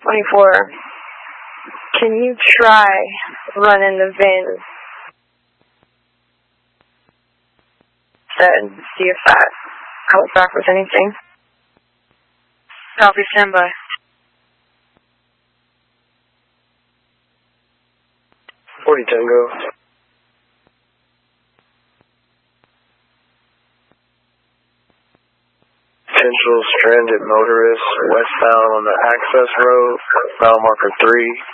24. Can you try running the VIN? Said, see if that comes back with anything. Copy, standby. 40 Tango. Potential stranded motorist westbound on the access road, mile marker 3.